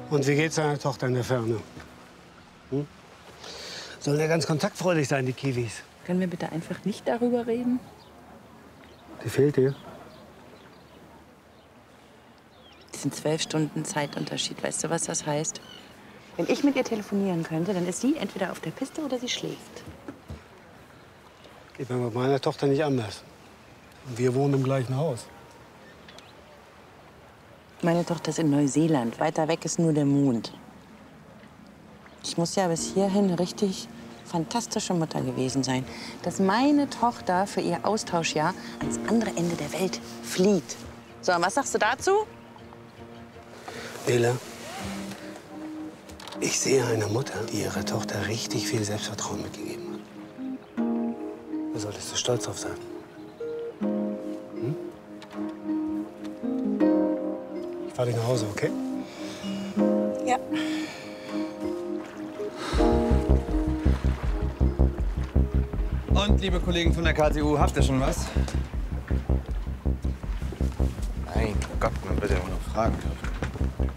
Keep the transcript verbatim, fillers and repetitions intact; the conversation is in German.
Und wie geht's deiner Tochter in der Ferne? Hm? Sollen ja ganz kontaktfreudig sein, die Kiwis. Können wir bitte einfach nicht darüber reden? Die fehlt dir. Das sind zwölf Stunden Zeitunterschied. Weißt du, was das heißt? Wenn ich mit ihr telefonieren könnte, dann ist sie entweder auf der Piste oder sie schläft. Geht mir mit meiner Tochter nicht anders. Und wir wohnen im gleichen Haus. Meine Tochter ist in Neuseeland. Weiter weg ist nur der Mond. Ich muss ja bis hierhin eine richtig fantastische Mutter gewesen sein. Dass meine Tochter für ihr Austauschjahr ans andere Ende der Welt flieht. So, und was sagst du dazu? Bela, ich sehe eine Mutter, die ihrer Tochter richtig viel Selbstvertrauen mitgegeben hat. Da solltest du stolz drauf sein. Hm? Ich fahr dich nach Hause, okay? Ja. Und, liebe Kollegen von der K T U, habt ihr schon was? Mein Gott, man wird ja auch noch fragen dürfen.